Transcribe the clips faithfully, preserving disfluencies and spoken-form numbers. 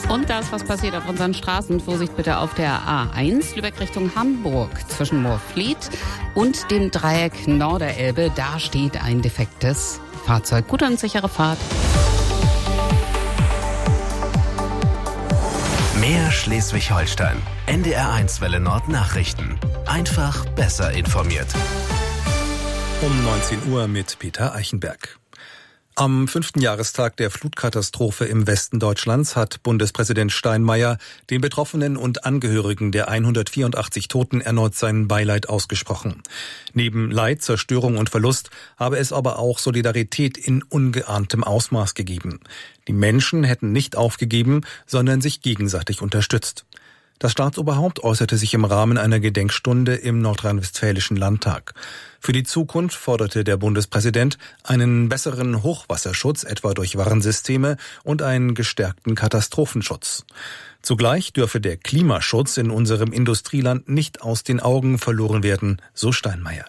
Und das, was passiert auf unseren Straßen. Vorsicht bitte auf der A eins, Lübeck Richtung Hamburg, zwischen Moorfleet und dem Dreieck Norderelbe. Da steht ein defektes Fahrzeug. Gute und sichere Fahrt. Mehr Schleswig-Holstein. N D R eins Welle Nord Nachrichten. Einfach besser informiert. Um neunzehn Uhr mit Peter Eichenberg. Am fünften Jahrestag der Flutkatastrophe im Westen Deutschlands hat Bundespräsident Steinmeier den Betroffenen und Angehörigen der hundertvierundachtzig Toten erneut sein Beileid ausgesprochen. Neben Leid, Zerstörung und Verlust habe es aber auch Solidarität in ungeahntem Ausmaß gegeben. Die Menschen hätten nicht aufgegeben, sondern sich gegenseitig unterstützt. Das Staatsoberhaupt äußerte sich im Rahmen einer Gedenkstunde im Nordrhein-Westfälischen Landtag. Für die Zukunft forderte der Bundespräsident einen besseren Hochwasserschutz, etwa durch Warnsysteme, und einen gestärkten Katastrophenschutz. Zugleich dürfe der Klimaschutz in unserem Industrieland nicht aus den Augen verloren werden, so Steinmeier.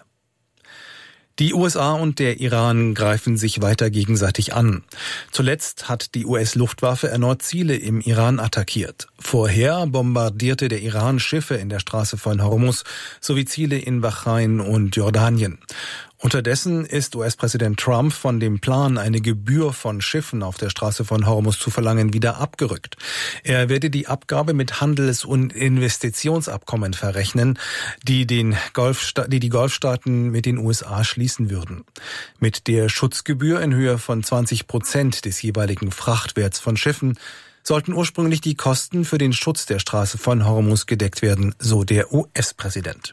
Die U S A und der Iran greifen sich weiter gegenseitig an. Zuletzt hat die U S-Luftwaffe erneut Ziele im Iran attackiert. Vorher bombardierte der Iran Schiffe in der Straße von Hormuz sowie Ziele in Bahrain und Jordanien. Unterdessen ist U S-Präsident Trump von dem Plan, eine Gebühr von Schiffen auf der Straße von Hormuz zu verlangen, wieder abgerückt. Er werde die Abgabe mit Handels- und Investitionsabkommen verrechnen, die, den Golfsta- die die Golfstaaten mit den U S A schließen würden. Mit der Schutzgebühr in Höhe von zwanzig Prozent des jeweiligen Frachtwerts von Schiffen sollten ursprünglich die Kosten für den Schutz der Straße von Hormuz gedeckt werden, so der U S-Präsident.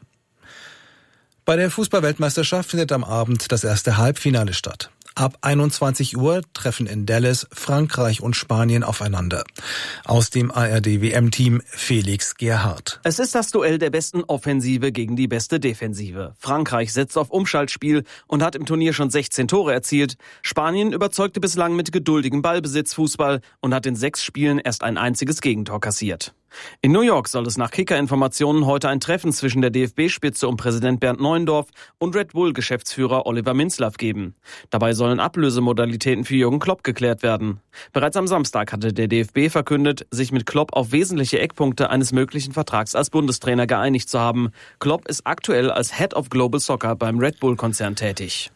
Bei der Fußball-Weltmeisterschaft findet am Abend das erste Halbfinale statt. Ab einundzwanzig Uhr treffen in Dallas Frankreich und Spanien aufeinander. Aus dem A R D-W M-Team Felix Gerhardt. Es ist das Duell der besten Offensive gegen die beste Defensive. Frankreich setzt auf Umschaltspiel und hat im Turnier schon sechzehn Tore erzielt. Spanien überzeugte bislang mit geduldigem Ballbesitzfußball und hat in sechs Spielen erst ein einziges Gegentor kassiert. In New York soll es nach Kicker-Informationen heute ein Treffen zwischen der D F B-Spitze um Präsident Bernd Neuendorf und Red Bull-Geschäftsführer Oliver Minzlaff geben. Dabei sollen Ablösemodalitäten für Jürgen Klopp geklärt werden. Bereits am Samstag hatte der D F B verkündet, sich mit Klopp auf wesentliche Eckpunkte eines möglichen Vertrags als Bundestrainer geeinigt zu haben. Klopp ist aktuell als Head of Global Soccer beim Red Bull-Konzern tätig.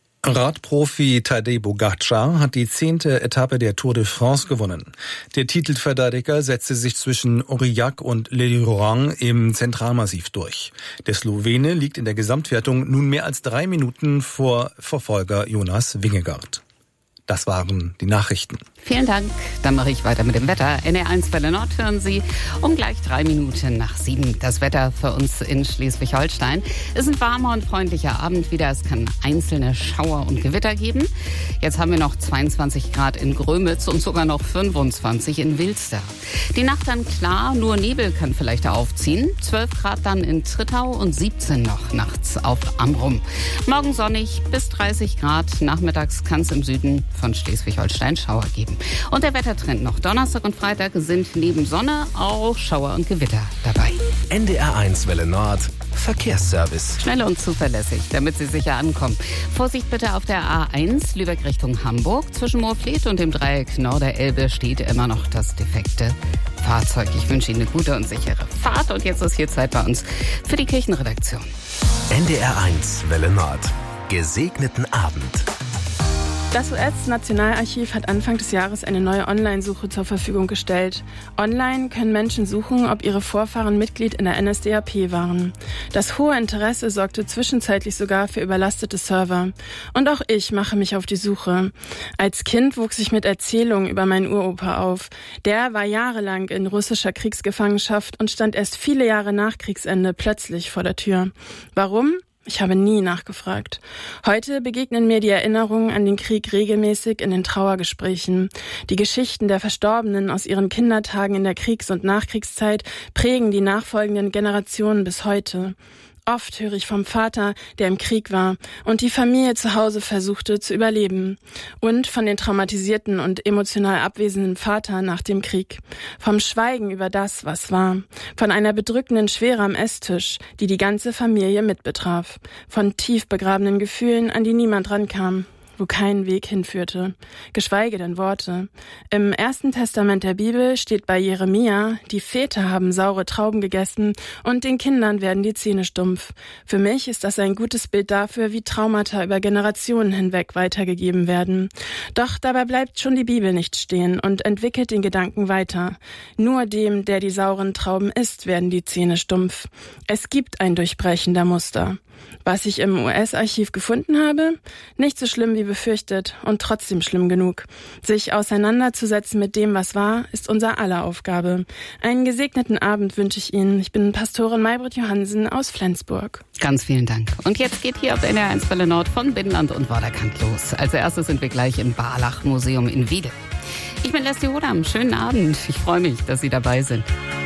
Radprofi Tadej Pogačar hat die zehnte Etappe der Tour de France gewonnen. Der Titelverteidiger setzte sich zwischen Aurillac und Lille-Rouen im Zentralmassiv durch. Der Slowene liegt in der Gesamtwertung nun mehr als drei Minuten vor Verfolger Jonas Vingegaard. Das waren die Nachrichten. Vielen Dank. Dann mache ich weiter mit dem Wetter. N R eins Welle Nord hören Sie um gleich drei Minuten nach sieben. Das Wetter für uns in Schleswig-Holstein ist ein warmer und freundlicher Abend wieder. Es kann einzelne Schauer und Gewitter geben. Jetzt haben wir noch zweiundzwanzig Grad in Grömitz und sogar noch fünfundzwanzig in Wilster. Die Nacht dann klar, nur Nebel kann vielleicht aufziehen. zwölf Grad dann in Trittau und siebzehn noch nachts auf Amrum. Morgen sonnig bis dreißig Grad. Nachmittags kann es im Süden von Schleswig-Holstein Schauer geben. Und der Wettertrend noch. Donnerstag und Freitag sind neben Sonne auch Schauer und Gewitter dabei. N D R eins Welle Nord Verkehrsservice. Schnell und zuverlässig, damit Sie sicher ankommen. Vorsicht bitte auf der A eins, Lübeck Richtung Hamburg. Zwischen Moorfleet und dem Dreieck Norderelbe steht immer noch das defekte Fahrzeug. Ich wünsche Ihnen eine gute und sichere Fahrt. Und jetzt ist hier Zeit bei uns für die Kirchenredaktion. N D R eins Welle Nord. Gesegneten Abend. Das U S-Nationalarchiv hat Anfang des Jahres eine neue Online-Suche zur Verfügung gestellt. Online können Menschen suchen, ob ihre Vorfahren Mitglied in der N S D A P waren. Das hohe Interesse sorgte zwischenzeitlich sogar für überlastete Server. Und auch ich mache mich auf die Suche. Als Kind wuchs ich mit Erzählungen über meinen Uropa auf. Der war jahrelang in russischer Kriegsgefangenschaft und stand erst viele Jahre nach Kriegsende plötzlich vor der Tür. Warum? Ich habe nie nachgefragt. Heute begegnen mir die Erinnerungen an den Krieg regelmäßig in den Trauergesprächen. Die Geschichten der Verstorbenen aus ihren Kindertagen in der Kriegs- und Nachkriegszeit prägen die nachfolgenden Generationen bis heute. Oft höre ich vom Vater, der im Krieg war und die Familie zu Hause versuchte zu überleben. Und von den traumatisierten und emotional abwesenden Vater nach dem Krieg. Vom Schweigen über das, was war. Von einer bedrückenden Schwere am Esstisch, die die ganze Familie mitbetraf. Von tief begrabenen Gefühlen, an die niemand rankam. wo kein Weg hinführte, geschweige denn Worte. Im Ersten Testament der Bibel steht bei Jeremia, die Väter haben saure Trauben gegessen und den Kindern werden die Zähne stumpf. Für mich ist das ein gutes Bild dafür, wie Traumata über Generationen hinweg weitergegeben werden. Doch dabei bleibt schon die Bibel nicht stehen und entwickelt den Gedanken weiter. Nur dem, der die sauren Trauben isst, werden die Zähne stumpf. Es gibt ein Durchbrechen der Muster. Was ich im U S-Archiv gefunden habe? Nicht so schlimm wie befürchtet und trotzdem schlimm genug. Sich auseinanderzusetzen mit dem, was war, ist unser aller Aufgabe. Einen gesegneten Abend wünsche ich Ihnen. Ich bin Pastorin Maybrit Johansen aus Flensburg. Ganz vielen Dank. Und jetzt geht hier auf N D R eins Welle Nord von Binnenland und Vorderkant los. Als erstes sind wir gleich im Barlach-Museum in Wedel. Ich bin Leslie Hodam. Schönen Abend. Ich freue mich, dass Sie dabei sind.